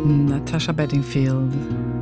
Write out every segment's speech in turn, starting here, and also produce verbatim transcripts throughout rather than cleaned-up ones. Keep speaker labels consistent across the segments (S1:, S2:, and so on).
S1: Natasha Bedingfield.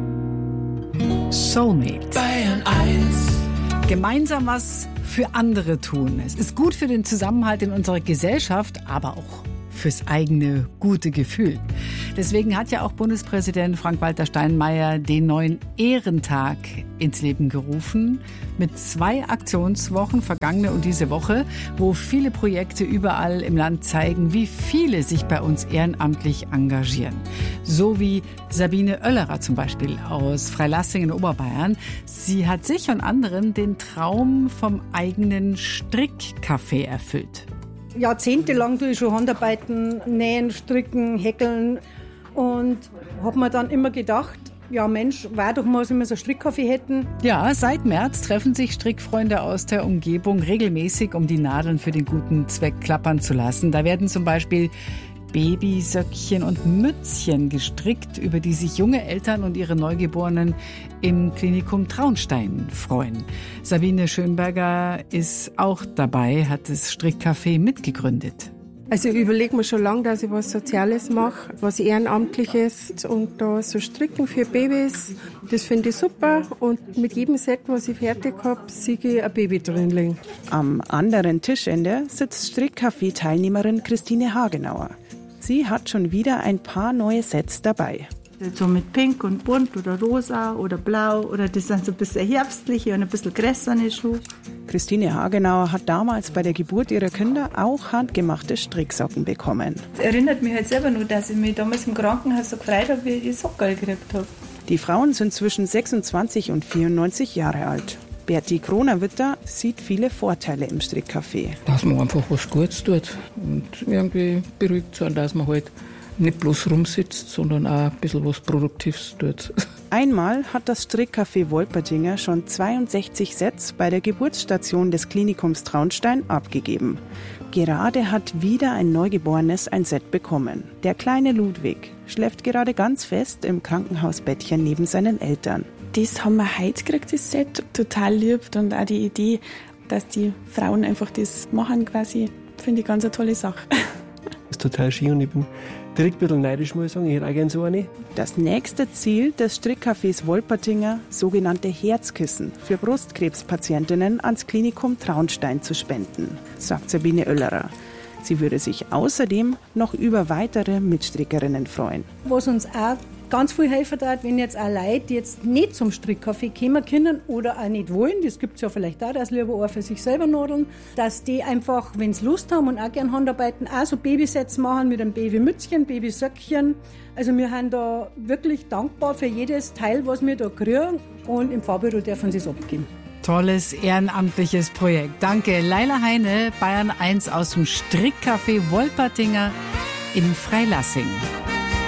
S1: Soulmate.
S2: Bayern eins.
S1: Gemeinsam was für andere tun. Es ist gut für den Zusammenhalt in unserer Gesellschaft, aber auch fürs eigene gute Gefühl. Deswegen hat ja auch Bundespräsident Frank-Walter Steinmeier den neuen Ehrentag ins Leben gerufen mit zwei Aktionswochen, vergangene und diese Woche, wo viele Projekte überall im Land zeigen, wie viele sich bei uns ehrenamtlich engagieren. So wie Sabine Oellerer zum Beispiel aus Freilassing in Oberbayern. Sie hat sich und anderen den Traum vom eigenen Strickcafé erfüllt.
S3: Jahrzehntelang tue ich schon Handarbeiten, nähen, stricken, häkeln und habe mir dann immer gedacht, ja Mensch, war doch mal, wenn wir so ein Strickcafé hätten.
S1: Ja, seit März treffen sich Strickfreunde aus der Umgebung regelmäßig, um die Nadeln für den guten Zweck klappern zu lassen. Da werden zum Beispiel Babysöckchen und Mützchen gestrickt, über die sich junge Eltern und ihre Neugeborenen im Klinikum Traunstein freuen. Sabine Schönberger ist auch dabei, hat das Strickcafé mitgegründet.
S4: Also ich überlege mir schon lange, dass ich was Soziales mache, was Ehrenamtliches und da so stricken für Babys, das finde ich super und mit jedem Set, was ich fertig habe, sehe ich ein Baby drin liegen.
S5: Am anderen Tischende sitzt Strickcafé-Teilnehmerin Christine Hagenauer. Sie hat schon wieder ein paar neue Sets dabei.
S6: So mit Pink und Bunt oder Rosa oder Blau oder das sind so ein bisschen herbstliche und ein bisschen grässerne Schuhe.
S5: Christine Hagenauer hat damals bei der Geburt ihrer Kinder auch handgemachte Stricksocken bekommen.
S6: Das erinnert mich halt selber nur, dass ich mich damals im Krankenhaus so gefreut habe, wie ich die Socken gekriegt habe.
S5: Die Frauen sind zwischen sechsundzwanzig und vierundneunzig Jahre alt. Berti Kroner-Witter sieht viele Vorteile im Strickcafé.
S7: Dass man einfach was Gutes tut und irgendwie beruhigt sein, dass man halt nicht bloß rumsitzt, sondern auch ein bisschen was Produktives tut.
S5: Einmal hat das Strickcafé Wolpertinger schon zweiundsechzig Sets bei der Geburtsstation des Klinikums Traunstein abgegeben. Gerade hat wieder ein Neugeborenes ein Set bekommen. Der kleine Ludwig schläft gerade ganz fest im Krankenhausbettchen neben seinen Eltern.
S8: Das haben wir heute gekriegt, das Set. Total lieb und auch die Idee, dass die Frauen einfach das machen quasi, finde ich ganz eine tolle Sache.
S9: Das ist total schön und ich bin direkt ein bisschen neidisch, muss ich sagen. Ich hätte auch gerne so eine.
S5: Das nächste Ziel des Strickcafés Wolpertinger, sogenannte Herzkissen für Brustkrebspatientinnen ans Klinikum Traunstein zu spenden, sagt Sabine Oellerer. Sie würde sich außerdem noch über weitere Mitstrickerinnen freuen.
S3: Was uns auch ganz viel helfen hat, wenn jetzt auch Leute, die jetzt nicht zum Strickcafé kommen können oder auch nicht wollen, das gibt es ja vielleicht auch, dass lieber auch für sich selber nadeln, dass die einfach, wenn sie Lust haben und auch gerne Handarbeiten, auch so Babysets machen mit einem Babymützchen, Babysöckchen. Also wir sind da wirklich dankbar für jedes Teil, was wir da kriegen und im Fahrbüro dürfen sie es abgeben.
S1: Tolles ehrenamtliches Projekt. Danke, Leila Heine, Bayern eins aus dem Strickcafé Wolpertinger in Freilassing.